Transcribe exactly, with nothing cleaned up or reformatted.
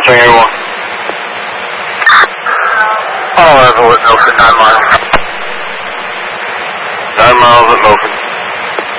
Swing everyone. Follow level at Milford, nine miles. Nine miles at Milford.